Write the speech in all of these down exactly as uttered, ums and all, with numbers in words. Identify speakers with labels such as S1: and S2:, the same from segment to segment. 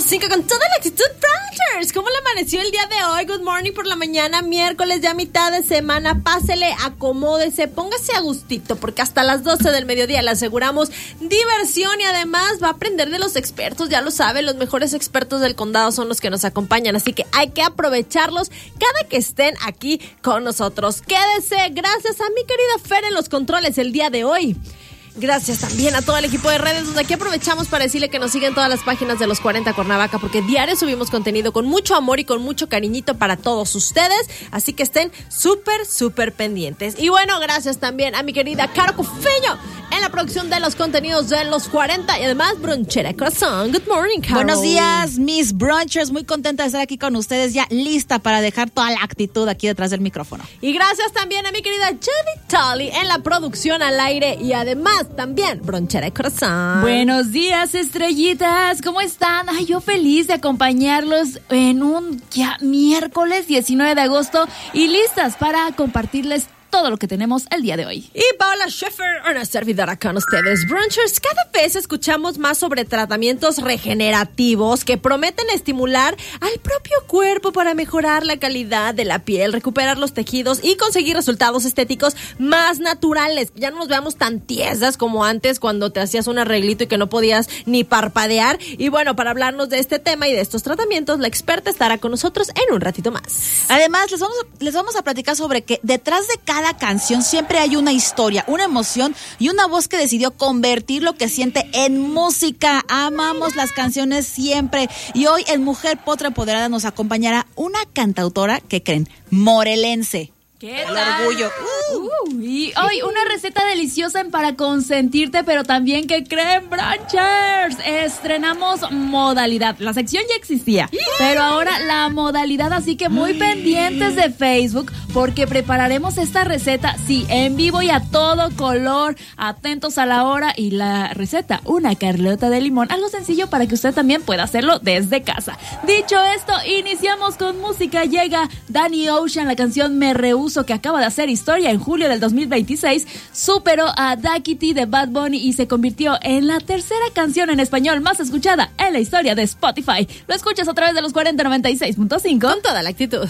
S1: cinco con toda la actitud, Brothers. ¿Cómo le amaneció el día de hoy? Good morning por la mañana, miércoles, ya mitad de semana. Pásele, acomódese, póngase a gustito, porque hasta las doce del mediodía le aseguramos diversión y además va a aprender de los expertos. Ya lo sabe, los mejores expertos del condado son los que nos acompañan, así que hay que aprovecharlos cada que estén aquí con nosotros. Quédese, gracias a mi querida Fer en los controles el día de hoy. Gracias también a todo el equipo de redes, donde aquí aprovechamos para decirle que nos siguen todas las páginas de los cuarenta Cuernavaca, porque diario subimos contenido con mucho amor y con mucho cariñito para todos ustedes, así que estén súper, súper pendientes. Y bueno, gracias también a mi querida Caro Cufeño en la producción de los contenidos de los cuarenta y además Bronchera Corazón. Good morning, Caro.
S2: Buenos días, mis brunchers, muy contenta de estar aquí con ustedes, ya lista para dejar toda la actitud aquí detrás del micrófono.
S1: Y gracias también a mi querida Jenny Tully en la producción al aire y además también Bronchera de Corazón.
S3: Buenos días, estrellitas, ¿cómo están? Ay, yo feliz de acompañarlos en un ya miércoles diecinueve de agosto y listas para compartirles todo lo que tenemos el día de hoy.
S1: Y Paola Schiffer, una servidora con ustedes. Brunchers, cada vez escuchamos más sobre tratamientos regenerativos que prometen estimular al propio cuerpo para mejorar la calidad de la piel, recuperar los tejidos y conseguir resultados estéticos más naturales. Ya no nos veamos tan tiesas como antes cuando te hacías un arreglito y que no podías ni parpadear. Y bueno, para hablarnos de este tema y de estos tratamientos, la experta estará con nosotros en un ratito más.
S2: Además, les vamos, les vamos a platicar sobre que detrás de cada Cada canción siempre hay una historia, una emoción y una voz que decidió convertir lo que siente en música. Amamos las canciones siempre. Y hoy en Mujer Potra Empoderada nos acompañará una cantautora que creen, morelense.
S3: ¿Qué
S2: El
S3: tal?
S2: orgullo.
S3: Uh, y hoy una receta deliciosa en para consentirte, pero también que creen, Brunchers. Estrenamos modalidad. La sección ya existía, pero ahora la modalidad, así que muy pendientes de Facebook, porque prepararemos esta receta, sí, en vivo y a todo color. Atentos a la hora y la receta, una carlota de limón. Algo sencillo para que usted también pueda hacerlo desde casa. Dicho esto, iniciamos con música. Llega Danny Ocean, la canción Me Rehuso, que acaba de hacer historia en julio del dos mil veintiséis, superó a Daquiti de Bad Bunny y se convirtió en la tercera canción en español más escuchada en la historia de Spotify. Lo escuchas a través de los cuarenta noventa y seis punto cinco.
S1: Con toda la actitud.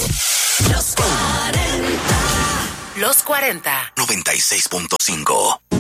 S4: Los cuarenta. Los cuarenta. noventa y seis punto cinco.